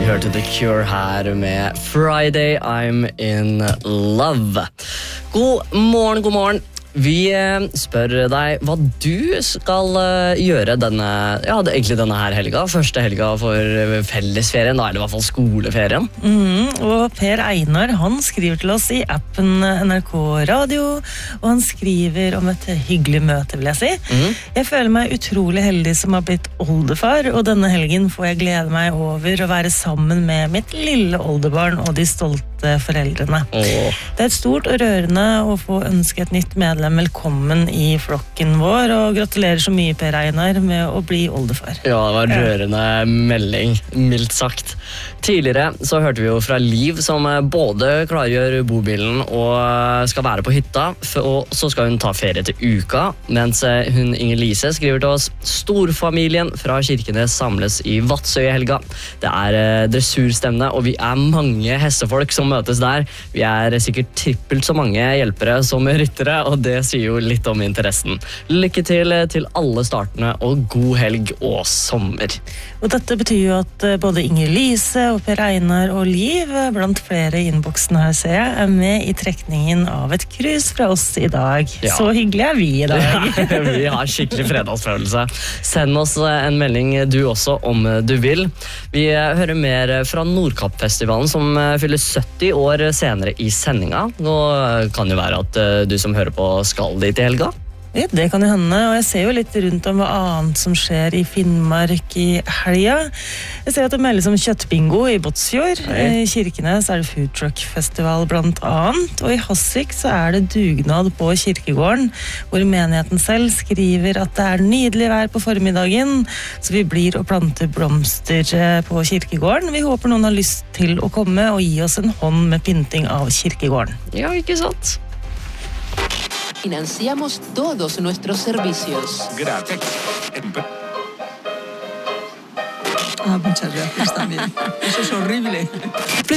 Vi hørte The Cure her med Friday I'm in Love. God morgen. Vi spør deg hva du skal gjøre denne her helga. Første helga for fellesferien, da er det i hvert fall skoleferien. Og Per Einar, han skriver til oss i appen NRK Radio, og han skriver om et hyggelig møte, vil jeg si. Jeg føler meg utrolig heldig som har blitt oldefar, og denne helgen får jeg glede meg over å være sammen med mitt lille oldebarn og de stolte foreldrene. Det er et stort og rørende å få ønske et nytt medlem velkommen i flokken vår, og gratulerer så mye, Per Einar, med å bli oldefar. Ja, det var rørende melding, mildt sagt. Tidligere så hørte vi jo fra Liv, som både klargjør bobilen og skal være på hytta, og så skal hun ta ferie til uka, mens hun Inger-Lise skriver til oss: storfamilien fra Kirkenes samles i Vadsø i helga. Det er dressurstevne, og vi er mange hestefolk som møtes der. Vi er sikkert trippelt så mange hjelpere som ryttere, og det sier jo litt om interessen. Lykke til alle startene, og god helg og sommer. Og dette betyr jo at både Inger-Lise og Per Einar og Liv, blant flere i innboksen her, ser jeg, er med i trekningen av et krus fra oss i dag. Ja. Så hyggelig er vi i dag. Ja, vi har skikkelig fredagsfølelse. Send oss en melding du også, om du vil. Vi hører mer fra Nordkappfestivalen, som fyller 70 år senere i sendinga. Nå kan det være at du som hører på skal dit i helga. Ja, det kan jo hende, og jeg ser jo litt rundt om hva annet som skjer i Finnmark i helga. Jeg ser at det meldes om kjøttbingo i Båtsfjord. I Kirkenes er det foodtruckfestival blant annet, og i Hasvik så er det dugnad på kirkegården, hvor menigheten selv skriver at det er nydelig vær på formiddagen, så vi blir og planter blomster på kirkegården. Vi håper noen har lyst til å komme og gi oss en hånd med pynting av kirkegården. Ja, ikke sant? Financiamos todos nuestros servicios. Gracias. Muchas gracias también. Eso es horrible.